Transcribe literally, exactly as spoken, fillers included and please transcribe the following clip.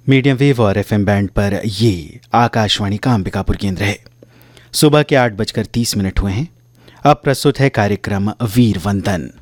Medium wave और FM band पर ये आकाशवाणी का अंबिकापुर केंद्र है। सुबह के आठ बजकर तीस मिनट हुए हैं। अब प्रस्तुत है कार्यक्रम वीर वंदन।